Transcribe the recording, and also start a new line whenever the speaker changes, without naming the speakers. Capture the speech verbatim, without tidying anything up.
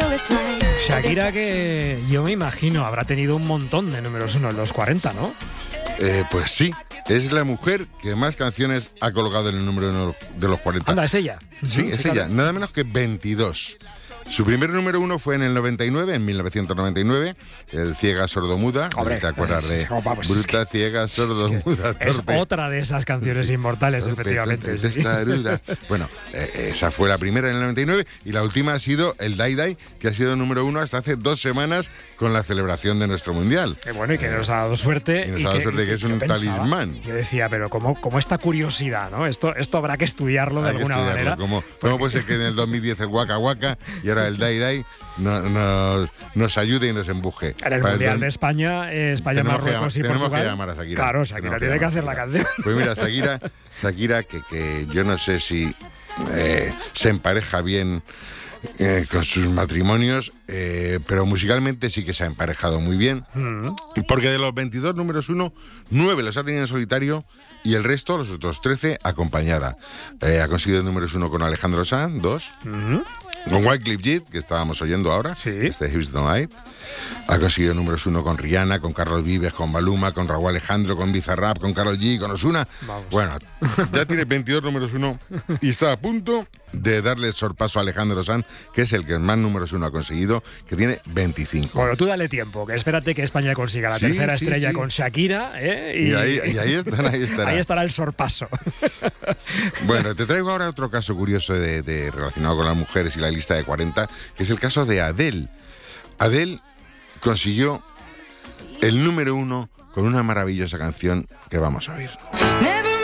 Shakira, que yo me imagino habrá tenido un montón de números uno en los cuarenta, ¿no?
Eh, pues sí, es la mujer que más canciones ha colgado en el número uno de los cuarenta.
Anda, es ella.
Sí, es ella, nada menos que veintidós. Su primer número uno fue en el noventa y nueve, en mil novecientos noventa y nueve, el Ciega Sordomuda.
Hombre,
¿te acuerdas de
oh, vamos,
Bruta,
es que,
Ciega, Sordomuda?
Es, es otra de esas canciones sí, inmortales, torpe, efectivamente.
Torpe, sí. Bueno, eh, esa fue la primera en el noventa y nueve y la última ha sido el Dai Dai, que ha sido número uno hasta hace dos semanas con la celebración de nuestro Mundial.
Qué bueno, y que eh, nos ha dado suerte.
Y nos ha dado
que,
suerte que es un talismán.
Yo decía, pero ¿cómo, cómo esta curiosidad, ¿no? Esto, esto habrá que estudiarlo de
Hay
alguna
estudiarlo.
manera.
¿Cómo, ¿Cómo puede ser que en el dos mil diez el Waka Waka y ahora el Dai Dai no, no, nos ayude y nos empuje?
En el
Para
Mundial
el,
de España, eh, España, Marruecos y
tenemos
Portugal.
Tenemos que llamar a Shakira.
Claro, Shakira tiene que, que hacer la canción.
Pues mira, Shakira, Shakira que, que yo no sé si eh, se empareja bien eh, con sus matrimonios, eh, pero musicalmente sí que se ha emparejado muy bien. Mm. Porque de los veintidós números uno, nueve los ha tenido en solitario y el resto, los otros trece, acompañada. Eh, ha conseguido números uno con Alejandro Sanz, dos. Mm-hmm. Con Wyclef Jean, que estábamos oyendo ahora,
sí.
este Houston Light. Ha conseguido números uno con Rihanna, con Carlos Vives, con Maluma, con Raúl Alejandro, con Bizarrap, con Karol G, con Ozuna.
Vamos.
Bueno, ya tiene veintidós números uno y está a punto de darle el sorpaso a Alejandro Sanz, que es el que más números uno ha conseguido, que tiene veinticinco.
Bueno, tú dale tiempo, que espérate que España consiga la
sí,
tercera
sí,
estrella
sí.
con Shakira, ¿eh? Y,
y, ahí, y ahí, estará, ahí estará.
Ahí estará el sorpaso.
Bueno, te traigo ahora otro caso curioso de, de, relacionado con las mujeres y la lista de cuarenta, que es el caso de Adele. Adele consiguió el número uno con una maravillosa canción que vamos a oír.